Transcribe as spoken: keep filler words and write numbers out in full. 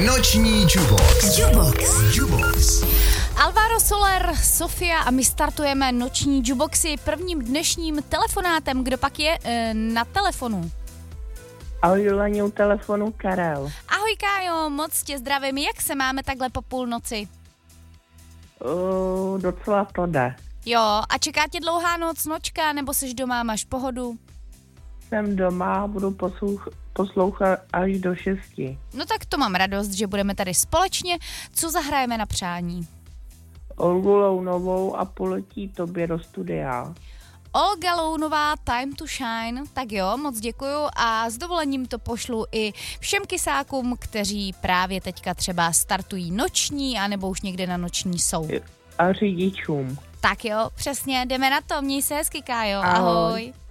Noční Jubox. Jubox. Jubox. Alvaro Soler, Sofia a my startujeme Noční Juboxy prvním dnešním telefonátem. Kdo pak je e, na telefonu? Ahoj, Julani, u telefonu Karel. Ahoj Kájo, moc tě zdravím. Jak se máme takhle po půlnoci? Uh, docela to jde. Jo, a čeká tě dlouhá noc, nočka, nebo jsi doma, máš pohodu? Jsem doma, budu poslouch- poslouchat až do šesti. No tak to mám radost, že budeme tady společně. Co zahrajeme na přání? Olgu Lounovou a Poletí tobě do studia. Olga Lounová, Time to Shine, tak jo, moc děkuju a s dovolením to pošlu i všem kysákům, kteří právě teďka třeba startují noční, anebo už někde na noční jsou. A řidičům. Tak jo, přesně, jdeme na to, měj se hezky, Kájo, Ahoj. ahoj.